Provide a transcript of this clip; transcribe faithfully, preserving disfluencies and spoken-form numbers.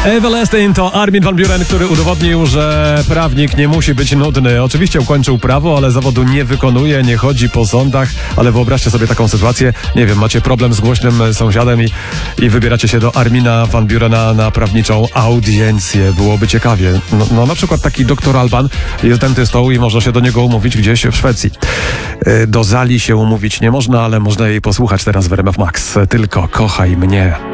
Everlasting to Armin van Buuren, który udowodnił, że prawnik nie musi być nudny. Oczywiście ukończył prawo, ale zawodu nie wykonuje, nie chodzi po sądach, ale wyobraźcie sobie taką sytuację, nie wiem, macie problem z głośnym sąsiadem i, i wybieracie się do Armina van Buurena na prawniczą audiencję. Byłoby ciekawie. No, no na przykład taki doktor Alban jest dentystą i można się do niego umówić gdzieś w Szwecji. Do Zali się umówić nie można, ale można jej posłuchać teraz w R M F Max. Tylko kochaj mnie.